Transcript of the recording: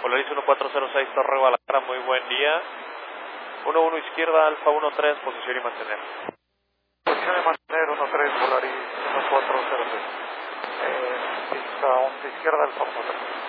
Polaris 1406 Torre Guadalajara, muy buen día. 11 izquierda, Alfa 13, posición y mantener. Posición y mantener 13, Polaris 1406. Pista 11 izquierda, Alfa 13.